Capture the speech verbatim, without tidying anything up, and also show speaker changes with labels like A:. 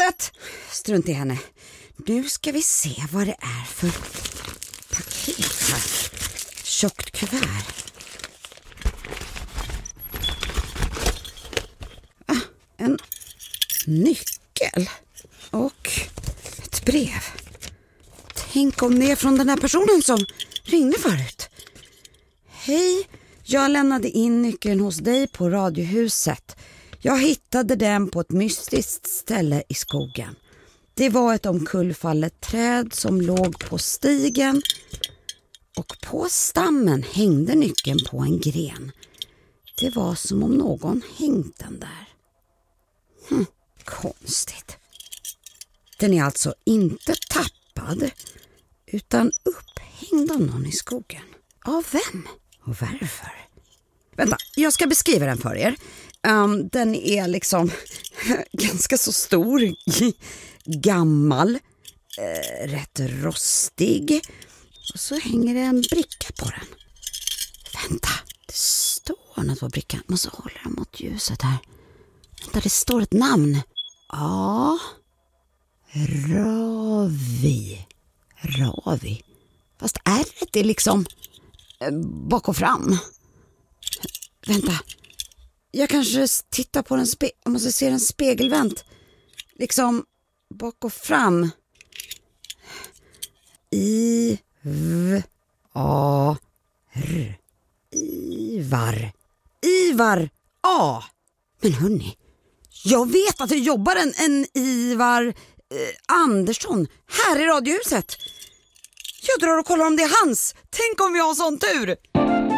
A: Radiohuset! Strunt i henne. Nu ska vi se vad det är för paket här. Tjockt kuvert. Ah, en nyckel. Och ett brev. Tänk om det är från den här personen som ringde förut. Hej, jag lämnade in nyckeln hos dig på Radiohuset. Jag hittade den på ett mystiskt ställe i skogen. Det var ett omkullfallet träd som låg på stigen och på stammen hängde nyckeln på en gren. Det var som om någon hängt den där. Hm, konstigt. Den är alltså inte tappad utan upphängd av någon i skogen. Av vem och varför? Vänta, jag ska beskriva den för er. Um, den är liksom ganska så stor, gammal, eh, rätt rostig. Och så hänger det en bricka på den. Vänta, det står något på brickan. Jag måste hålla den mot ljuset här. Vänta, det står ett namn. Ja, Ravi. Ravi. Fast ärret är liksom eh, bak och fram. Vänta. Jag kanske tittar på den spe- jag måste se den spegelvänt. Liksom bak och fram. I V A R. Ivar. Ivar A. Men hörni, jag vet att det jobbar en, en Ivar eh, Andersson här i Radiohuset. Jag drar och kollar om det är hans. Tänk om vi har sån tur.